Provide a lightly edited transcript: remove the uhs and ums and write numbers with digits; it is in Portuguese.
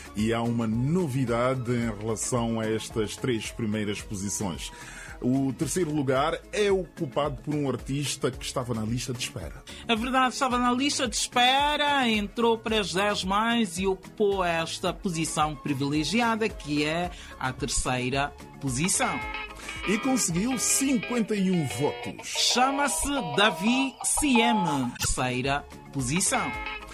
e há uma novidade em relação a estas 3 primeiras posições. O terceiro lugar é ocupado por um artista que estava na lista de espera. É verdade, estava na lista de espera, entrou para as 10 mais e ocupou esta posição privilegiada, que é a terceira posição. E conseguiu 51 votos. Chama-se Davi CM, terceira posição.